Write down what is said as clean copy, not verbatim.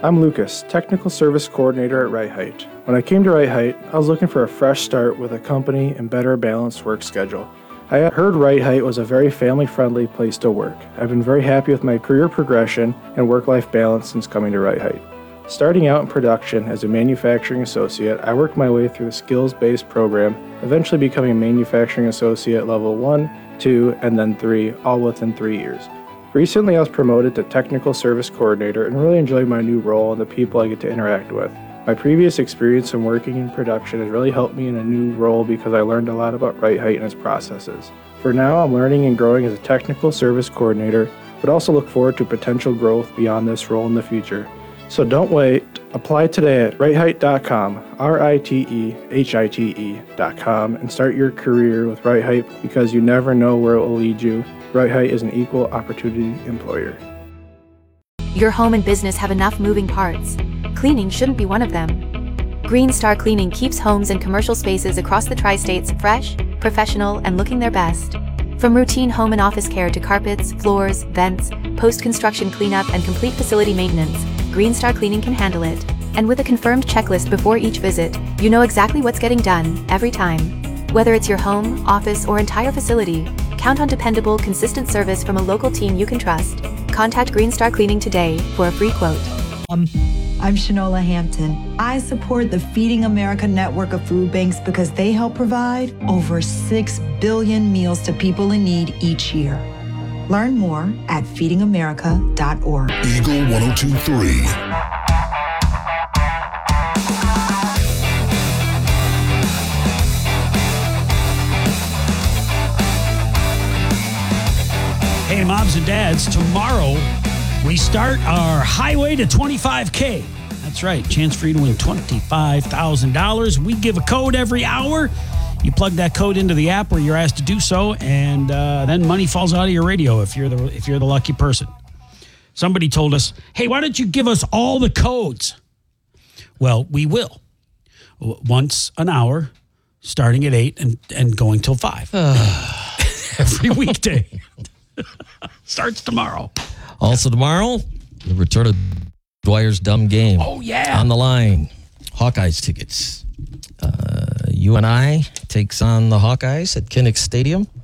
I'm Lucas, Technical Service Coordinator at Right Height. When I came to Right Height, I was looking for a fresh start with a company and better balanced work schedule. I heard Right Height was a very family-friendly place to work. I've been very happy with my career progression and work-life balance since coming to Right Height. Starting out in production as a manufacturing associate, I worked my way through the skills-based program, eventually becoming a manufacturing associate level 1, 2, and then 3, all within 3 years. Recently, I was promoted to Technical Service Coordinator and really enjoyed my new role and the people I get to interact with. My previous experience in working in production has really helped me in a new role because I learned a lot about Right Height and its processes. For now, I'm learning and growing as a Technical Service Coordinator, but also look forward to potential growth beyond this role in the future. So don't wait. Apply today at rightheight.com, RITEHITE.com, and start your career with Right Height because you never know where it will lead you. Right Height is an equal opportunity employer. Your home and business have enough moving parts. Cleaning shouldn't be one of them. Green Star Cleaning keeps homes and commercial spaces across the tri-states fresh, professional, and looking their best. From routine home and office care to carpets, floors, vents, post-construction cleanup, and complete facility maintenance, Green Star Cleaning can handle it. And with a confirmed checklist before each visit, you know exactly what's getting done every time. Whether it's your home, office, or entire facility, count on dependable, consistent service from a local team you can trust. Contact Green Star Cleaning today for a free quote. I'm Shanola Hampton. I support the Feeding America network of food banks because they help provide over 6 billion meals to people in need each year. Learn more at feedingamerica.org. Eagle 102.3. Hey, moms and dads, tomorrow we start our highway to 25K. That's right, chance for you to win $25,000. We give a code every hour. You plug that code into the app where you're asked to do so, and then money falls out of your radio if you're the lucky person. Somebody told us, hey, why don't you give us all the codes? Well, we will. Once an hour, starting at 8 and going till 5. Every weekday. Starts tomorrow. Also tomorrow, the return of Dwyer's Dumb Game. Oh, yeah. On the line. Hawkeyes tickets. UNI takes on the Hawkeyes at Kinnick Stadium.